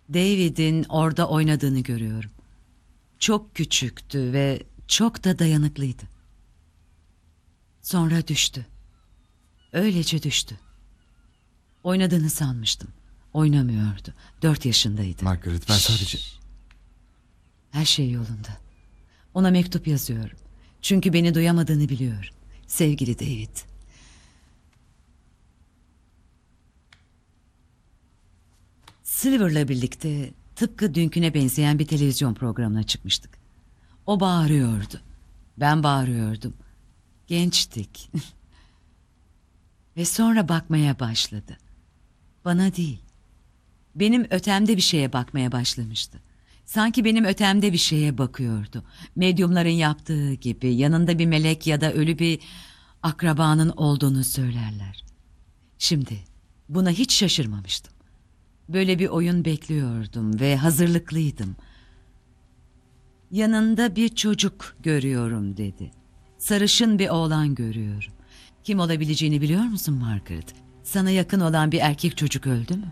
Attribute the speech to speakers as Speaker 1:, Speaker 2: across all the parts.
Speaker 1: David'in orada oynadığını görüyorum. Çok küçüktü ve çok da dayanıklıydı. Sonra düştü. Öylece düştü. Oynadığını sanmıştım. Oynamıyordu. 4 yaşındaydı.
Speaker 2: Margaret, ben sadece...
Speaker 1: Her şey yolunda. Ona mektup yazıyorum. Çünkü beni duyamadığını biliyor. Sevgili David. Silver'la birlikte tıpkı dünküne benzeyen bir televizyon programına çıkmıştık. O bağırıyordu. Ben bağırıyordum. Gençtik. Ve sonra bakmaya başladı. Bana değil. Benim ötemde bir şeye bakmaya başlamıştı. Sanki benim ötemde bir şeye bakıyordu. Medyumların yaptığı gibi yanında bir melek ya da ölü bir akrabanın olduğunu söylerler. Şimdi buna hiç şaşırmamıştım. Böyle bir oyun bekliyordum ve hazırlıklıydım. Yanında bir çocuk görüyorum dedi. Sarışın bir oğlan görüyorum. Kim olabileceğini biliyor musun Margaret? Sana yakın olan bir erkek çocuk öldü mü?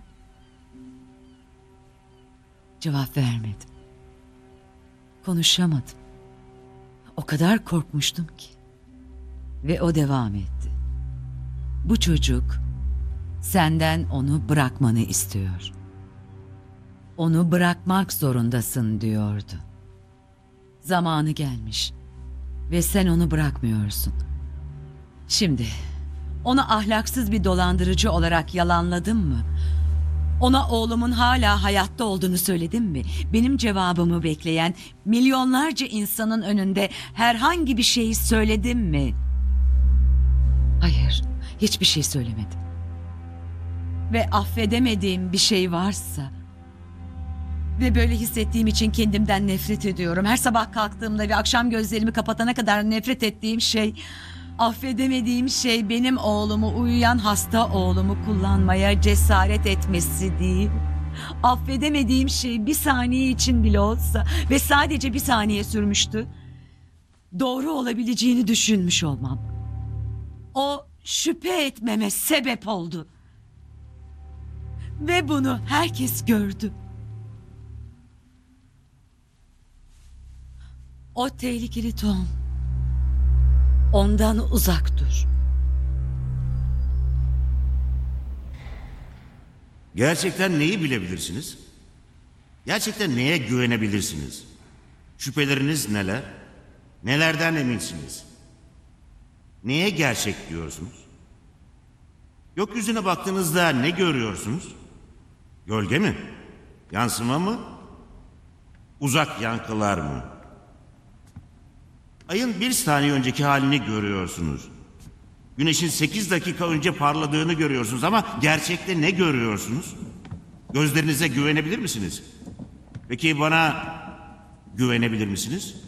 Speaker 1: Cevap vermedim. Konuşamadım. O kadar korkmuştum ki. Ve o devam etti. Bu çocuk senden onu bırakmanı istiyor. Onu bırakmak zorundasın diyordu. Zamanı gelmiş ve sen onu bırakmıyorsun. Şimdi onu ahlaksız bir dolandırıcı olarak yalanladın mı? Ona oğlumun hala hayatta olduğunu söyledim mi? Benim cevabımı bekleyen milyonlarca insanın önünde herhangi bir şeyi söyledim mi? Hayır, hiçbir şey söylemedim. Ve affedemediğim bir şey varsa ve böyle hissettiğim için kendimden nefret ediyorum. Her sabah kalktığımda ve akşam gözlerimi kapatana kadar nefret ettiğim şey, affedemediğim şey benim oğlumu, uyuyan hasta oğlumu kullanmaya cesaret etmesi değil. Affedemediğim şey bir saniye için bile olsa ve sadece bir saniye sürmüştü. Doğru olabileceğini düşünmüş olmam. O şüphe etmeme sebep oldu. Ve bunu herkes gördü. O tehlikeli Tom. Ondan uzak dur.
Speaker 3: Gerçekten neyi bilebilirsiniz? Gerçekten neye güvenebilirsiniz? Şüpheleriniz neler? Nelerden eminsiniz? Neye gerçek diyorsunuz? Gökyüzüne baktığınızda ne görüyorsunuz? Gölge mi? Yansıma mı? Uzak yankılar mı? Ayın 1 saniye önceki halini görüyorsunuz. Güneşin 8 dakika önce parladığını görüyorsunuz ama gerçekte ne görüyorsunuz? Gözlerinize güvenebilir misiniz? Peki bana güvenebilir misiniz?